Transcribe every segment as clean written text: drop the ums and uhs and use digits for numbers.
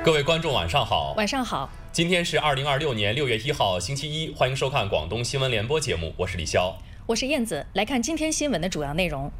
各位观众晚上好。 晚上好。 今天是2026年6月1号星期一，欢迎收看广东新闻联播节目，我是李潇， 我是燕子。来看今天新闻的主要内容。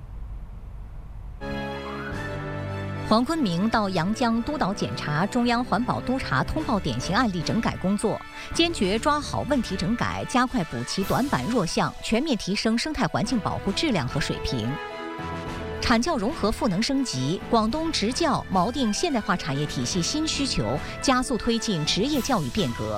黄坤明到阳江督导检查中央环保督察通报典型案例整改工作，坚决抓好问题整改，加快补齐短板弱项，全面提升生态环境保护质量和水平。产教融合赋能升级，广东职教锚定现代化产业体系新需求，加速推进职业教育变革。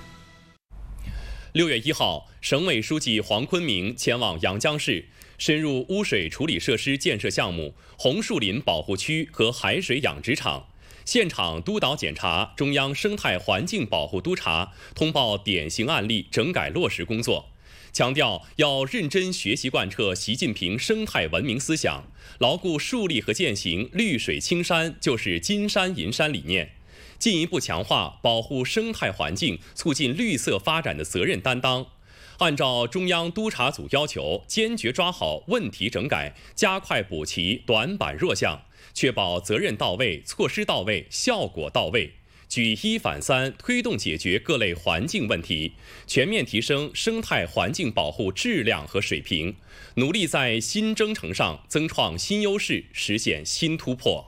6月1号，省委书记黄坤明前往阳江市，深入污水处理设施建设项目、红树林保护区和海水养殖场，现场督导检查中央生态环境保护督察通报典型案例整改落实工作，强调要认真学习贯彻习近平生态文明思想，牢固树立和践行绿水青山就是金山银山理念，进一步强化保护生态环境、促进绿色发展的责任担当。按照中央督察组要求，坚决抓好问题整改，加快补齐短板弱项，确保责任到位、措施到位、效果到位，举一反三，推动解决各类环境问题，全面提升生态环境保护质量和水平，努力在新征程上增创新优势，实现新突破。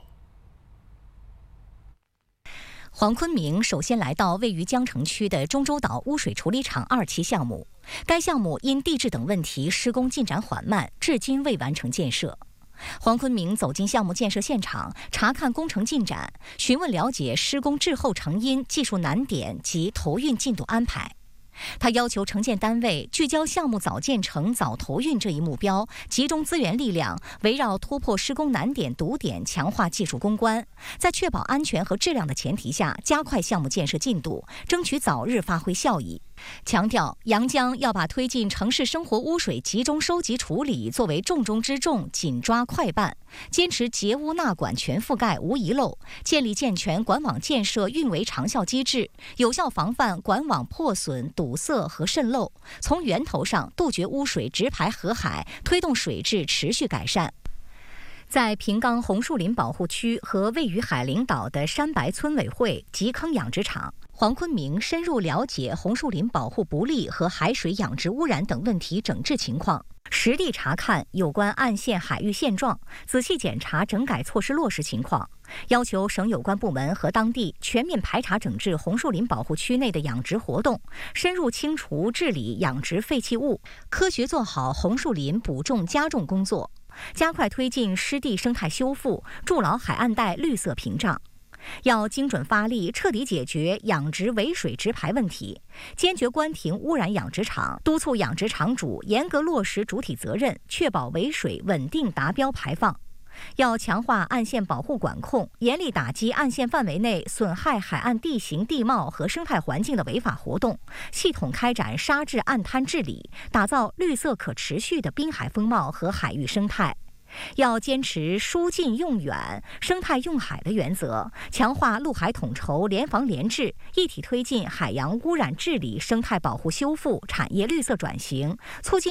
黄坤明首先来到位于江城区的中洲岛污水处理厂2期项目，该项目因地质等问题施工进展缓慢，至今未完成建设。黄坤明走进项目建设现场，查看工程进展，询问了解施工滞后成因、技术难点及投运进度安排。他要求承建单位聚焦项目早建成、早投运这一目标，集中资源力量，围绕突破施工难点、堵点，强化技术攻关，在确保安全和质量的前提下，加快项目建设进度，争取早日发挥效益。强调阳江要把推进城市生活污水集中收集处理作为重中之重，紧抓快办，坚持截污纳管全覆盖无遗漏，建立健全管网建设运维长效机制，有效防范管网破损、堵塞和渗漏，从源头上杜绝污水直排河海，推动水质持续改善。在平冈红树林保护区和位于海陵岛的山白村委会及坑养殖场，黄坤明深入了解红树林保护不力和海水养殖污染等问题整治情况，实地查看有关岸线海域现状，仔细检查整改措施落实情况，要求省有关部门和当地全面排查整治红树林保护区内的养殖活动，深入清除治理养殖废弃物，科学做好红树林补种加种工作，加快推进湿地生态修复，筑牢海岸带绿色屏障。要精准发力，彻底解决养殖围水直排问题，坚决关停污染养殖场，督促养殖场主严格落实主体责任，确保围水稳定达标排放。要强化岸线保护管控，严厉打击岸线范围内损害海岸地形地貌和生态环境的违法活动，系统开展沙质岸滩治理，打造绿色可持续的滨海风貌和海域生态。要坚持疏近用远、生态用海的原则，强化陆海统筹、联防联治，一体推进海洋污染治理、生态保护修复、产业绿色转型，促进